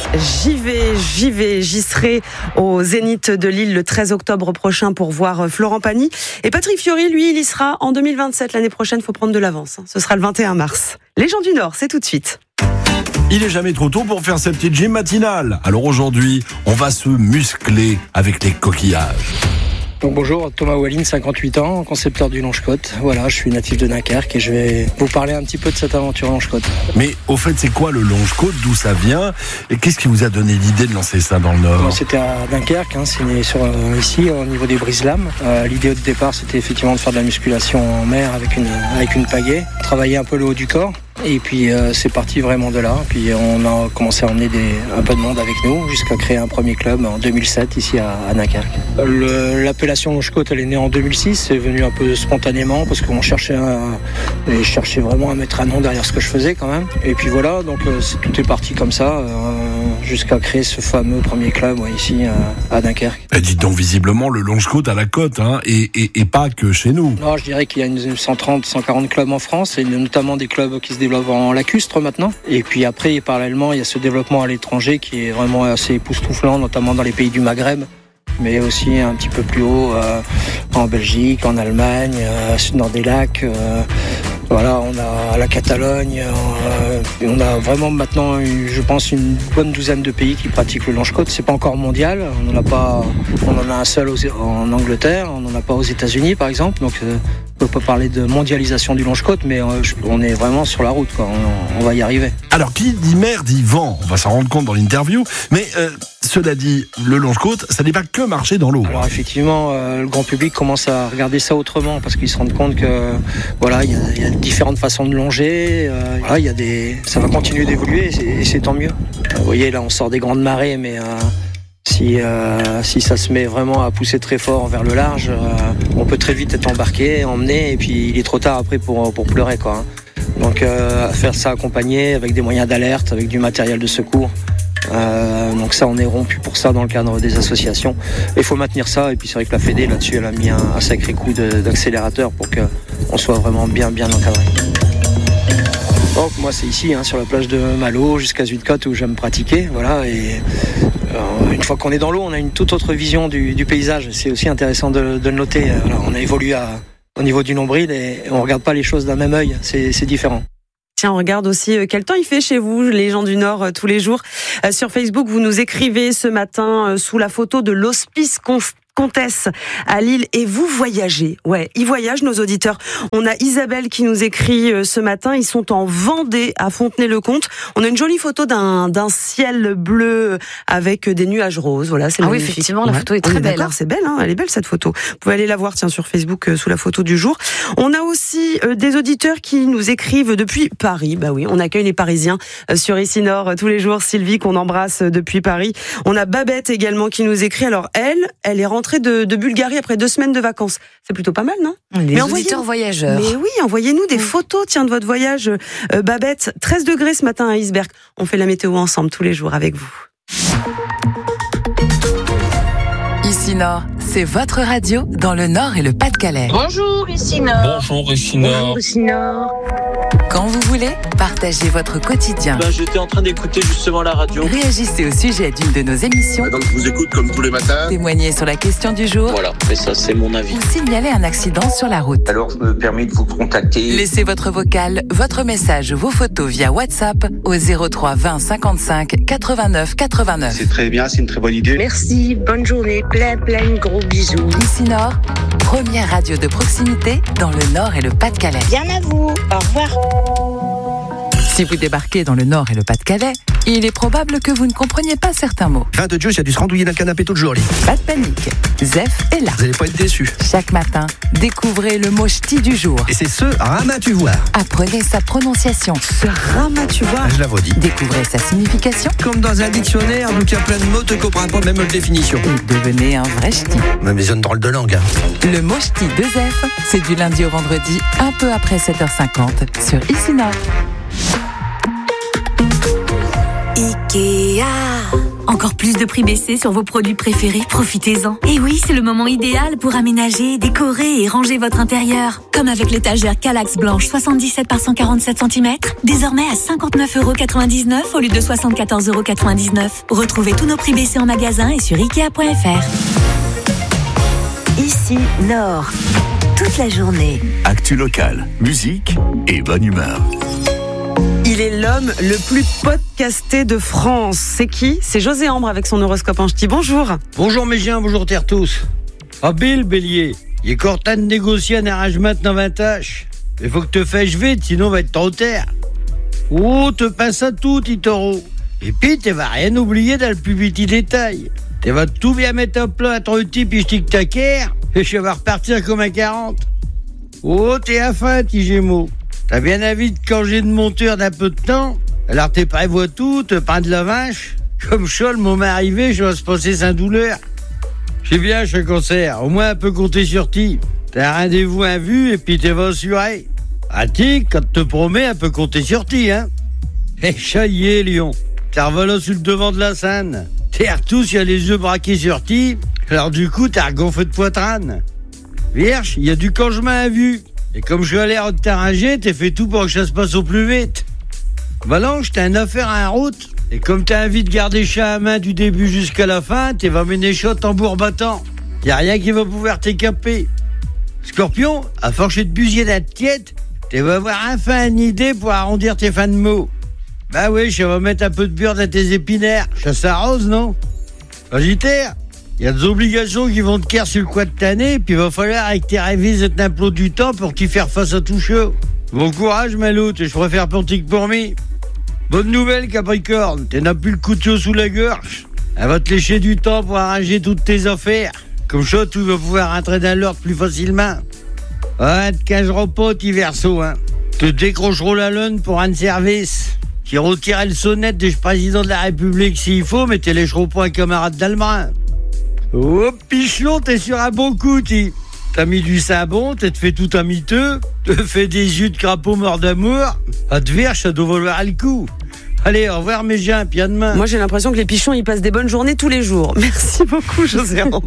J'y serai au Zénith de Lille le 13 octobre prochain pour voir Florent Pagny. Et Patrick Fiori, lui, il y sera en 2027. L'année prochaine, il faut prendre de l'avance. Ce sera le 21 mars. Les gens du Nord, c'est tout de suite. Il est jamais trop tôt pour faire sa petite gym matinale. Alors aujourd'hui, on va se muscler avec les coquillages. Donc bonjour, Thomas Walline, 58 ans, concepteur du Longe-Côte. Voilà, je suis natif de Dunkerque et je vais vous parler un petit peu de cette aventure Longe-Côte. Mais au fait, c'est quoi le Longe-Côte? D'où ça vient? Et qu'est-ce qui vous a donné l'idée de lancer ça dans le Nord? C'était à Dunkerque, c'est né ici, au niveau des Brise-Lames. L'idée au départ, c'était effectivement de faire de la musculation en mer avec une pagaie, travailler un peu le haut du corps. Et puis c'est parti vraiment de là. Puis on a commencé à emmener un peu de monde avec nous jusqu'à créer un premier club en 2007 ici à Dunkerque. L'appellation Longe-Côte, elle est née en 2006. C'est venu un peu spontanément parce qu'on cherchait vraiment à mettre un nom derrière ce que je faisais quand même. Et puis voilà, donc tout est parti comme ça jusqu'à créer ce fameux premier club ici à Dunkerque. Et dites donc, visiblement le Longe-Côte à la côte, et pas que chez nous. Non, je dirais qu'il y a une 130-140 clubs en France et notamment des clubs qui se développent en lacustre maintenant. Et puis après, parallèlement, il y a ce développement à l'étranger qui est vraiment assez époustouflant, notamment dans les pays du Maghreb, mais aussi un petit peu plus haut en Belgique, en Allemagne, dans des lacs. Voilà, on a la Catalogne, on a vraiment maintenant, je pense, une bonne douzaine de pays qui pratiquent le Longe-Côte. C'est pas encore mondial, on en a un seul en Angleterre, on n'en a pas aux États-Unis par exemple, donc on peut pas parler de mondialisation du Longe-Côte, mais on est vraiment sur la route, quoi. On va y arriver. Alors, qui dit mer dit vent, on va s'en rendre compte dans l'interview, mais cela dit, le Longe-Côte, ça n'est pas que marcher dans l'eau. Alors effectivement, le grand public commence à regarder ça autrement parce qu'ils se rendent compte que voilà, il y a différentes façons de longer. Voilà, ça va continuer d'évoluer et c'est tant mieux. Vous voyez, là, on sort des grandes marées, mais si ça se met vraiment à pousser très fort vers le large, on peut très vite être embarqué, emmené, et puis il est trop tard après pour pleurer, quoi. Donc faire ça accompagné avec des moyens d'alerte, avec du matériel de secours. Donc ça, on est rompu pour ça dans le cadre des associations. Il faut maintenir ça, et puis c'est vrai que la Fédé là-dessus, elle a mis un sacré coup d'accélérateur pour qu'on soit vraiment bien encadré. Donc moi, c'est ici, sur la plage de Malo jusqu'à Zuidcote où j'aime pratiquer, voilà. Et une fois qu'on est dans l'eau, on a une toute autre vision du paysage. C'est aussi intéressant de le noter. Voilà, on a évolué au niveau du nombril et on regarde pas les choses d'un même œil. C'est différent. Tiens, on regarde aussi quel temps il fait chez vous, les gens du Nord, tous les jours. Sur Facebook, vous nous écrivez ce matin sous la photo de l'Hospice Comtesse à Lille, et vous voyagez. Ouais, ils voyagent, nos auditeurs. On a Isabelle qui nous écrit ce matin, ils sont en Vendée, à Fontenay-le-Comte. On a une jolie photo d'un ciel bleu avec des nuages roses. Voilà, c'est magnifique. Oui, effectivement, la photo est très belle. C'est belle, elle est belle cette photo. Vous pouvez aller la voir, sur Facebook, sous la photo du jour. On a aussi des auditeurs qui nous écrivent depuis Paris. Bah oui, on accueille les Parisiens sur Ici Nord tous les jours. Sylvie, qu'on embrasse depuis Paris. On a Babette également qui nous écrit. Alors elle est rentrée de Bulgarie après 2 semaines de vacances. C'est plutôt pas mal, non? Les auditeurs voyageurs. Mais oui, envoyez-nous des photos, de votre voyage. Babette, 13 degrés ce matin à Iceberg. On fait la météo ensemble tous les jours avec vous. Ici Nord, c'est votre radio dans le Nord et le Pas-de-Calais. Bonjour, Ici Nord. Bonjour, Ici Nord. Bonjour, Ici Nord. Quand vous voulez, partagez votre quotidien. J'étais en train d'écouter justement la radio. Réagissez au sujet d'une de nos émissions. Donc je vous écoute comme tous les matins. Témoignez sur la question du jour. Voilà, mais ça c'est mon avis. Ou signalez un accident sur la route. Alors je me permets de vous contacter. Laissez votre vocal, votre message, vos photos via WhatsApp au 03 20 55 89 89. C'est très bien, c'est une très bonne idée. Merci, bonne journée, plein gros bisous. Ici Nord, première radio de proximité dans le Nord et le Pas-de-Calais. Bien à vous, au revoir. Si vous débarquez dans le Nord et le Pas-de-Calais, il est probable que vous ne compreniez pas certains mots. Fin de Dieu, il y a dû se randouiller dans le canapé toute journée. Pas de panique, Zef est là. Vous n'allez pas être déçus. Chaque matin, découvrez le mot ch'ti du jour. Et c'est ce ramatuvoir. Apprenez sa prononciation. Ce ramatuvoir. Je l'avais dit. Découvrez sa signification. Comme dans un dictionnaire, donc il y a plein de mots, tu ne comprends pas même la définition. Et devenez un vrai ch'ti. Même les zones drôles de langue. Le mot ch'ti de Zef, c'est du lundi au vendredi, un peu après 7h50, sur Ici Nord. Ikea. Encore plus de prix baissés sur vos produits préférés, profitez-en. Et oui, c'est le moment idéal pour aménager, décorer et ranger votre intérieur. Comme avec l'étagère Kallax blanche 77 par 147 cm, désormais à 59,99 € au lieu de 74,99 €. Retrouvez tous nos prix baissés en magasin et sur Ikea.fr. Ici, Nord. Toute la journée. Actu locale, musique et bonne humeur. Il est l'homme le plus podcasté de France. C'est qui ? C'est José Ambre avec son horoscope en ch'ti. Bonjour. Bonjour mes chiens, bonjour terre tous. Bill, bélier, il est cortant de négocier un arrangement dans 20 tâches. Il faut que te fasses vite, sinon va être trop tard. Oh, te passe à tout, taureau. Et puis, tu vas rien oublier dans le plus petit détail. Tu vas tout bien mettre en plan à ton type et je tic ta caire, et je vais repartir comme un 40. Oh, t'es à fin, petit Gémeaux. T'as bien envie de changer de monteur d'un peu de temps, alors t'es prévois tout, te peins de la vache. Comme ça, le moment arrivé, je vais se passer sans douleur. C'est bien, ce concert, au moins un peu compter sur ti. T'as un rendez-vous à vue et puis t'es vas assuré. Tic, quand te promets, un peu compter sur ti, hein. Et ça y est, Lion, t'as revolé sur le devant de la scène. T'es tous, il y a les yeux braqués sur ti, alors du coup, t'as regonflé de poitrine. Vierge, il y a du congement à vue. Et comme je suis à l'air de t'arranger, t'es fait tout pour que ça se passe au plus vite. Balance, t'as une affaire à la route. Et comme t'as envie de garder chat à main du début jusqu'à la fin, t'es va mener shot tambour battant. Y a rien qui va pouvoir t'écaper. Scorpion, à force de busier la tiède, t'es va avoir enfin une idée pour arrondir tes fins de mots. Bah oui, je vais mettre un peu de beurre dans tes épinaires. Ça s'arrose, non? Sagittaire, il y a des obligations qui vont te caire sur le coin de ta nez, puis il va falloir avec tes révises un plot du temps pour t'y faire face à tout chaud. Bon courage, Maloute, je préfère pour ti que pour mi. Bonne nouvelle, Capricorne, tu n'as plus le couteau sous la gorge. Elle va te lécher du temps pour arranger toutes tes affaires. Comme ça, tu vas pouvoir rentrer dans l'ordre plus facilement. Ouais, te cacheras pas, petit Verseau, hein. Te décrocheront la lune pour un service. Qui retirerait le sonnette du président de la République s'il faut, mais t'es lécheras pas un camarade d'Albrin. Oh, Pichon, t'es sur un bon coup, t'as mis du sabon, t'as te fait tout un miteux, te fait des jus de crapaud mort d'amour. À te verge, ça doit valoir le coup. Allez, au revoir mes gens, puis à demain. Moi j'ai l'impression que les pichons ils passent des bonnes journées tous les jours. Merci beaucoup José Ambre.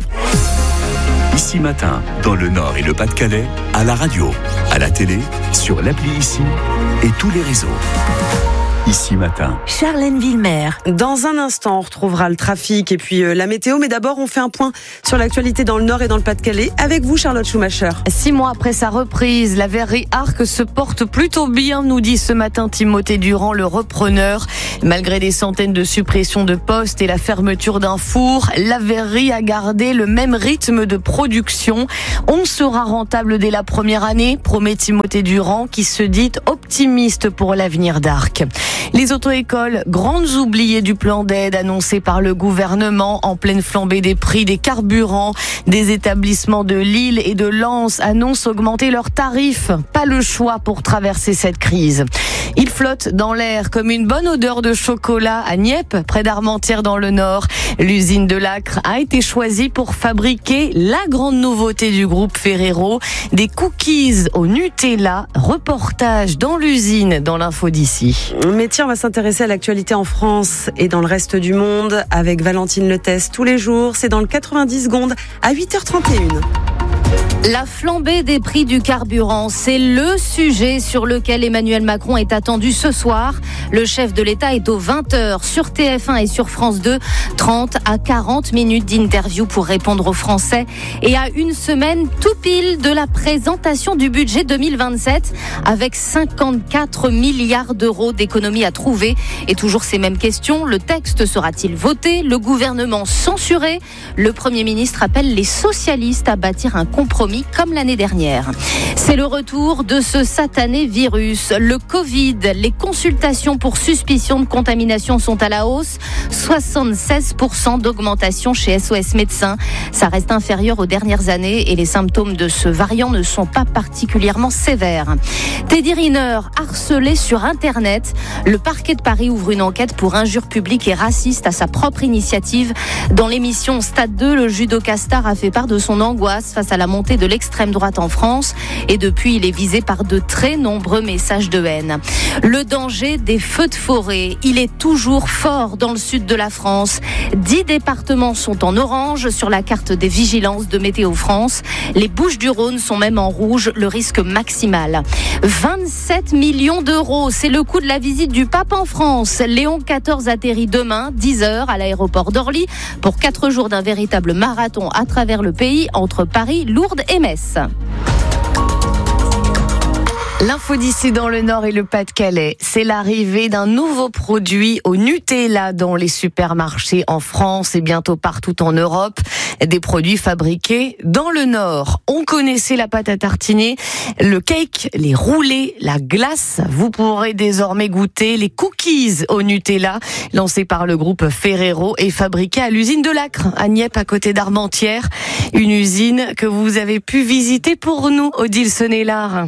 Ici Matin, dans le Nord et le Pas-de-Calais, à la radio, à la télé, sur l'appli Ici et tous les réseaux. Ici Matin. Charlène Villemer. Dans un instant, on retrouvera le trafic et puis la météo. Mais d'abord, on fait un point sur l'actualité dans le Nord et dans le Pas-de-Calais. Avec vous, Charlotte Schumacher. 6 mois après sa reprise, la verrerie Arc se porte plutôt bien, nous dit ce matin Timothée Durand, le repreneur. Malgré des centaines de suppressions de postes et la fermeture d'un four, la verrerie a gardé le même rythme de production. On sera rentable dès la première année, promet Timothée Durand, qui se dit optimiste pour l'avenir d'Arc. Les auto-écoles, grandes oubliées du plan d'aide annoncé par le gouvernement en pleine flambée des prix des carburants. Des établissements de Lille et de Lens annoncent augmenter leurs tarifs. Pas le choix pour traverser cette crise. Il flotte dans l'air comme une bonne odeur de chocolat à Nieppe, près d'Armentières dans le Nord. L'usine de Lacre a été choisie pour fabriquer la grande nouveauté du groupe Ferrero, des cookies au Nutella. Reportage dans l'usine dans l'info d'ici. Mais tiens, on va s'intéresser à l'actualité en France et dans le reste du monde avec Valentine Letès tous les jours. C'est dans le 90 secondes à 8h31. La flambée des prix du carburant, c'est le sujet sur lequel Emmanuel Macron est attendu ce soir. Le chef de l'État est aux 20h sur TF1 et sur France 2. 30 à 40 minutes d'interview pour répondre aux Français. Et à une semaine tout pile de la présentation du budget 2027 avec 54 milliards d'euros d'économies à trouver. Et toujours ces mêmes questions, le texte sera-t-il voté? Le gouvernement censuré? Le Premier ministre appelle les socialistes à bâtir un compromis comme l'année dernière. C'est le retour de ce satané virus, le Covid. Les consultations pour suspicion de contamination sont à la hausse. 76% d'augmentation chez SOS Médecins. Ça reste inférieur aux dernières années et les symptômes de ce variant ne sont pas particulièrement sévères. Teddy Riner, harcelé sur Internet. Le parquet de Paris ouvre une enquête pour injures publiques et racistes à sa propre initiative. Dans l'émission Stade 2, le judoka star a fait part de son angoisse face à la la montée de l'extrême droite en France. Et depuis, il est visé par de très nombreux messages de haine. Le danger des feux de forêt, il est toujours fort dans le sud de la France. 10 départements sont en orange sur la carte des vigilances de Météo France. Les Bouches-du-Rhône sont même en rouge, le risque maximal. 27 millions d'euros, c'est le coût de la visite du pape en France. Léon XIV atterrit demain, 10h, à l'aéroport d'Orly, pour 4 jours d'un véritable marathon à travers le pays, entre Paris, Lourdes et Metz. L'info d'ici dans le Nord et le Pas-de-Calais, c'est l'arrivée d'un nouveau produit au Nutella dans les supermarchés en France et bientôt partout en Europe. Des produits fabriqués dans le Nord. On connaissait la pâte à tartiner, le cake, les roulés, la glace. Vous pourrez désormais goûter les cookies au Nutella, lancés par le groupe Ferrero et fabriqués à l'usine de Lacre, à Nieppe, à côté d'Armentières. Une usine que vous avez pu visiter pour nous, Odile Sonnellard.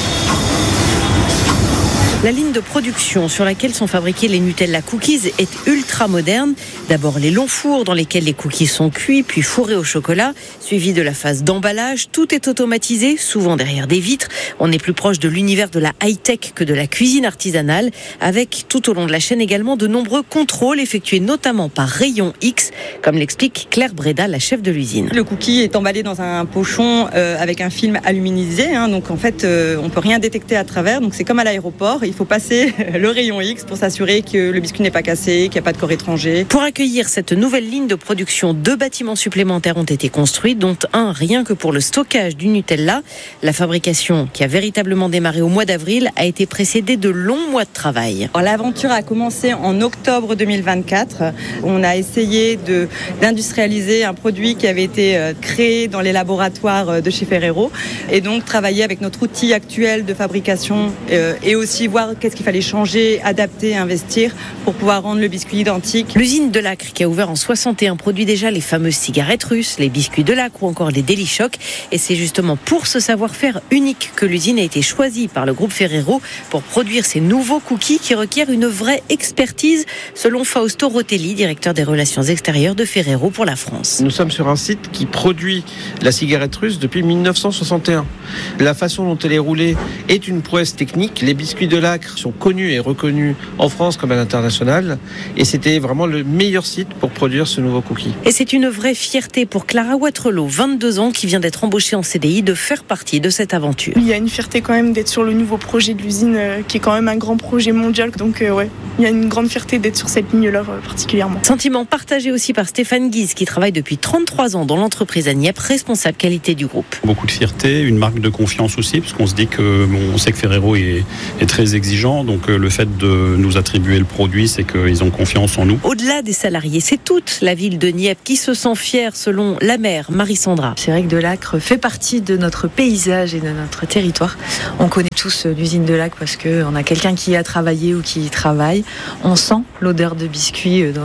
La ligne de production sur laquelle sont fabriqués les Nutella Cookies est ultra moderne. D'abord les longs fours dans lesquels les cookies sont cuits, puis fourrés au chocolat, suivi de la phase d'emballage. Tout est automatisé, souvent derrière des vitres. On est plus proche de l'univers de la high-tech que de la cuisine artisanale, avec tout au long de la chaîne également de nombreux contrôles effectués notamment par rayon X, comme l'explique Claire Breda, la chef de l'usine. Le cookie est emballé dans un pochon avec un film aluminisé, donc en fait on peut rien détecter à travers, donc c'est comme à l'aéroport. Il faut passer le rayon X pour s'assurer que le biscuit n'est pas cassé, qu'il n'y a pas de corps étranger. Pour accueillir cette nouvelle ligne de production, 2 bâtiments supplémentaires ont été construits, dont un rien que pour le stockage du Nutella. La fabrication, qui a véritablement démarré au mois d'avril, a été précédée de longs mois de travail. Alors, l'aventure a commencé en octobre 2024. On a essayé d'industrialiser un produit qui avait été créé dans les laboratoires de chez Ferrero et donc travailler avec notre outil actuel de fabrication et aussi voir qu'est-ce qu'il fallait changer, adapter, investir pour pouvoir rendre le biscuit identique. L'usine de Lacre, qui a ouvert en 61, produit déjà les fameuses cigarettes russes, les biscuits de Lacre ou encore les Deli-Choc. Et c'est justement pour ce savoir-faire unique que l'usine a été choisie par le groupe Ferrero pour produire ces nouveaux cookies qui requièrent une vraie expertise, selon Fausto Rotelli, directeur des relations extérieures de Ferrero pour la France. Nous sommes sur un site qui produit la cigarette russe depuis 1961. La façon dont elle est roulée est une prouesse technique. Les biscuits de Lacre sont connus et reconnus en France comme à l'international, et c'était vraiment le meilleur site pour produire ce nouveau cookie. Et c'est une vraie fierté pour Clara Watrelot, 22 ans, qui vient d'être embauchée en CDI, de faire partie de cette aventure. Il y a une fierté quand même d'être sur le nouveau projet de l'usine, qui est quand même un grand projet mondial, donc ouais, il y a une grande fierté d'être sur cette ligne-là particulièrement. Sentiment partagé aussi par Stéphane Guise, qui travaille depuis 33 ans dans l'entreprise à Nieppe, responsable qualité du groupe. Beaucoup de fierté, une marque de confiance aussi, parce qu'on se dit que on sait que Ferrero est très exigeant, donc le fait de nous attribuer le produit, c'est qu'ils ont confiance en nous. Au-delà des salariés, c'est toute la ville de Nieppe qui se sent fière, selon la maire Marie-Sandra. C'est vrai que de Lacre fait partie de notre paysage et de notre territoire. On connaît tous l'usine de Lacre parce qu'on a quelqu'un qui y a travaillé ou qui y travaille. On sent l'odeur de biscuits dans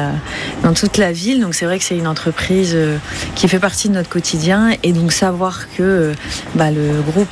toute la ville, donc c'est vrai que c'est une entreprise qui fait partie de notre quotidien, et donc savoir que le groupe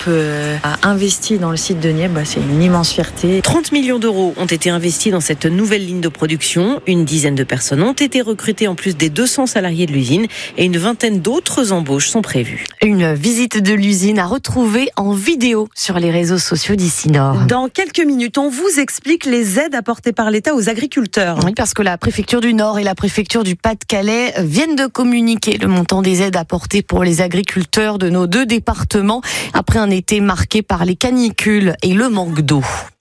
a investi dans le site de Nieppe, c'est une immense fierté. 30 millions d'euros ont été investis dans cette nouvelle ligne de production. Une dizaine de personnes ont été recrutées en plus des 200 salariés de l'usine, et une vingtaine d'autres embauches sont prévues. Une visite de l'usine à retrouver en vidéo sur les réseaux sociaux d'ici Nord. Dans quelques minutes, on vous explique les aides apportées par l'État aux agriculteurs. Oui, parce que la préfecture du Nord et la préfecture du Pas-de-Calais viennent de communiquer le montant des aides apportées pour les agriculteurs de nos 2 départements après un été marqué par les canicules et le manque d'eau.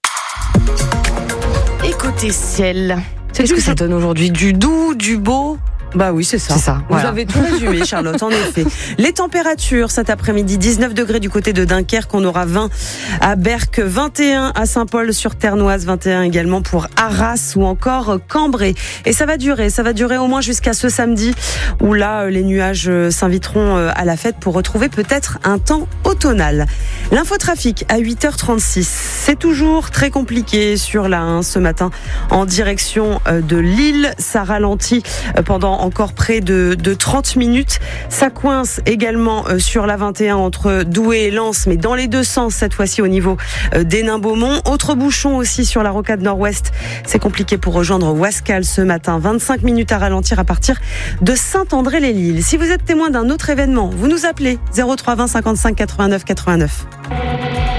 Et côté ciel, qu'est-ce que ça donne aujourd'hui? Du doux, du beau? Bah oui, c'est ça. Vous avez tout résumé, Charlotte, en effet. Les températures cet après-midi, 19 degrés du côté de Dunkerque, on aura 20 à Berck, 21 à Saint-Paul-sur-Ternoise, 21 également pour Arras ou encore Cambrai. Et ça va durer au moins jusqu'à ce samedi, où là, les nuages s'inviteront à la fête pour retrouver peut-être un temps automnal. L'infotrafic à 8h36. C'est toujours très compliqué sur la 1 ce matin en direction de Lille. Ça ralentit pendant encore près de 30 minutes. Ça coince également sur la 21 entre Douai et Lens, mais dans les deux sens cette fois-ci au niveau d'Hénin-Beaumont. Autre bouchon aussi sur la rocade nord-ouest. C'est compliqué pour rejoindre Ouascal ce matin. 25 minutes à ralentir à partir de Saint-André-les-Lilles. Si vous êtes témoin d'un autre événement, vous nous appelez 03 20 55 89 89.